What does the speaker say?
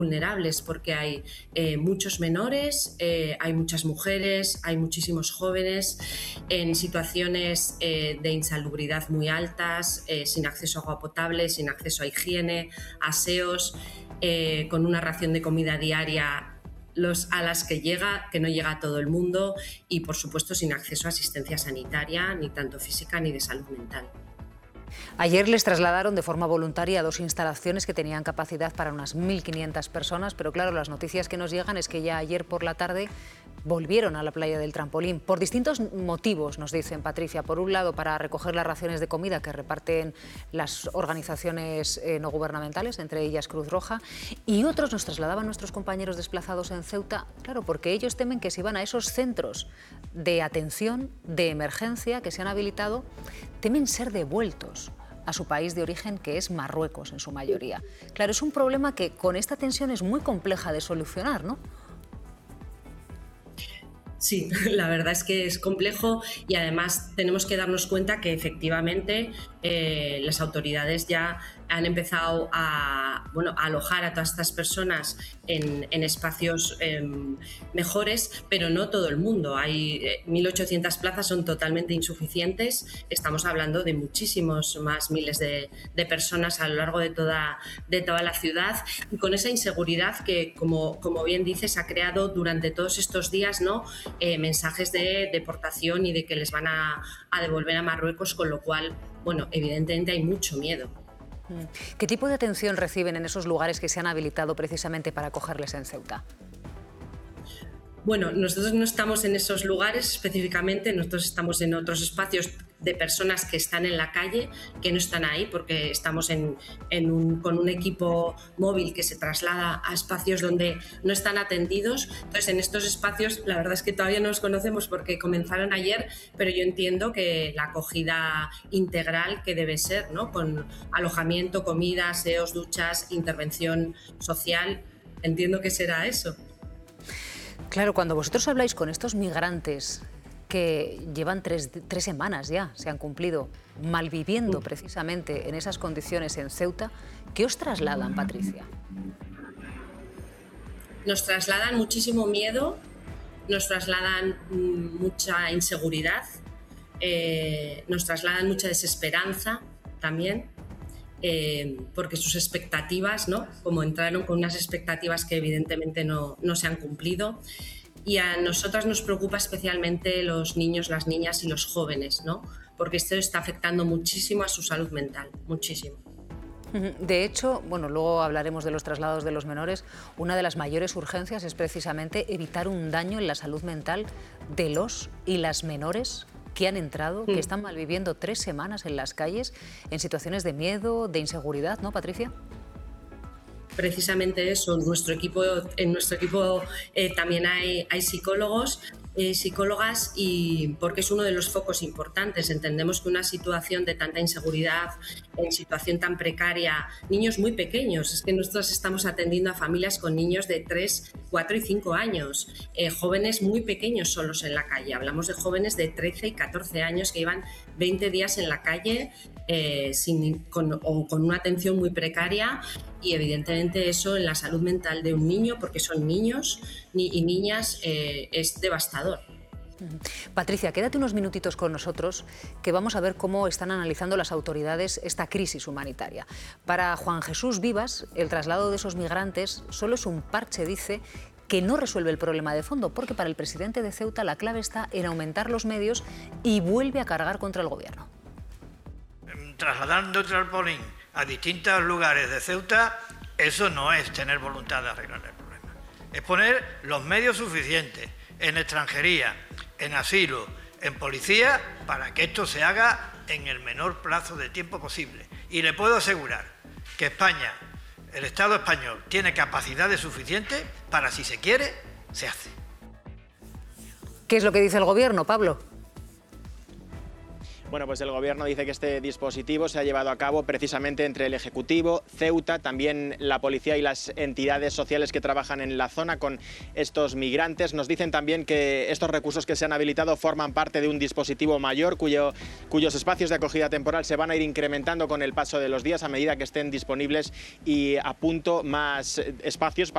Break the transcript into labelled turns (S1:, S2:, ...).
S1: vulnerables porque hay muchos menores, hay muchas mujeres, hay muchísimos jóvenes en situaciones de insalubridad muy altas, sin acceso a agua potable, sin acceso a higiene, aseos, con una ración de comida diaria a las que no llega a todo el mundo y, por supuesto, sin acceso a asistencia sanitaria, ni tanto física ni de salud mental.
S2: Ayer les trasladaron de forma voluntaria a 2 instalaciones que tenían capacidad para unas 1.500 personas, pero claro, las noticias que nos llegan es que ya ayer por la tarde volvieron a la playa del Trampolín, por distintos motivos, nos dicen, Patricia. Por un lado, para recoger las raciones de comida que reparten las organizaciones no gubernamentales, entre ellas Cruz Roja, y otros nos trasladaban nuestros compañeros desplazados en Ceuta, claro, porque ellos temen que si van a esos centros de atención, de emergencia que se han habilitado, temen ser devueltos a su país de origen, que es Marruecos en su mayoría. Claro, es un problema que con esta tensión es muy compleja de solucionar, ¿no?
S1: Sí, la verdad es que es complejo y además tenemos que darnos cuenta que efectivamente las autoridades ya han empezado a alojar a todas estas personas en espacios mejores, pero no todo el mundo. Hay 1.800 plazas, son totalmente insuficientes. Estamos hablando de muchísimos más miles de personas a lo largo de toda la ciudad, y con esa inseguridad que, como bien dices, ha creado durante todos estos días, ¿no? Mensajes de deportación y de que les van a devolver a Marruecos, con lo cual, bueno, evidentemente hay mucho miedo.
S2: ¿Qué tipo de atención reciben en esos lugares que se han habilitado precisamente para acogerles en Ceuta?
S1: Bueno, nosotros no estamos en esos lugares específicamente, nosotros estamos en otros espacios de personas que están en la calle, que no están ahí porque estamos con un equipo móvil que se traslada a espacios donde no están atendidos. Entonces, en estos espacios, la verdad es que todavía no los conocemos porque comenzaron ayer, pero yo entiendo que la acogida integral que debe ser, ¿no? Con alojamiento, comida, aseos, duchas, intervención social, entiendo que será eso.
S2: Claro, cuando vosotros habláis con estos migrantes que llevan tres semanas ya, se han cumplido, malviviendo precisamente en esas condiciones en Ceuta, ¿qué os trasladan, Patricia?
S1: Nos trasladan muchísimo miedo, nos trasladan mucha inseguridad, nos trasladan mucha desesperanza también, porque sus expectativas, ¿no? Como entraron con unas expectativas que evidentemente no se han cumplido. Y a nosotras nos preocupa especialmente los niños, las niñas y los jóvenes, ¿no? Porque esto está afectando muchísimo a su salud mental, muchísimo.
S2: De hecho, bueno, luego hablaremos de los traslados de los menores. Una de las mayores urgencias es precisamente evitar un daño en la salud mental de los y las menores que han entrado, que están malviviendo 3 semanas en las calles, en situaciones de miedo, de inseguridad, ¿no, Patricia?
S1: Precisamente eso, en nuestro equipo también hay psicólogos, psicólogas, y porque es uno de los focos importantes. Entendemos que una situación de tanta inseguridad, en situación tan precaria, niños muy pequeños, es que nosotros estamos atendiendo a familias con niños de 3, 4 y 5 años, jóvenes muy pequeños solos en la calle. Hablamos de jóvenes de 13 y 14 años que llevan 20 días en la calle con una atención muy precaria, y evidentemente eso en la salud mental de un niño, porque son niños y niñas, es devastador.
S2: Patricia, quédate unos minutitos con nosotros, que vamos a ver cómo están analizando las autoridades esta crisis humanitaria. Para Juan Jesús Vivas, el traslado de esos migrantes solo es un parche, dice, que no resuelve el problema de fondo, porque para el presidente de Ceuta la clave está en aumentar los medios y vuelve a cargar contra el gobierno.
S3: Trasladando Trampolín a distintos lugares de Ceuta, eso no es tener voluntad de arreglar el problema. Es poner los medios suficientes en extranjería, en asilo, en policía, para que esto se haga en el menor plazo de tiempo posible. Y le puedo asegurar que España, el Estado español, tiene capacidades suficientes para, si se quiere, se hace.
S2: ¿Qué es lo que dice el gobierno, Pablo?
S4: Bueno, pues el Gobierno dice que este dispositivo se ha llevado a cabo precisamente entre el Ejecutivo, Ceuta, también la policía y las entidades sociales que trabajan en la zona con estos migrantes. Nos dicen también que estos recursos que se han habilitado forman parte de un dispositivo mayor cuyos espacios de acogida temporal se van a ir incrementando con el paso de los días a medida que estén disponibles y a punto más espacios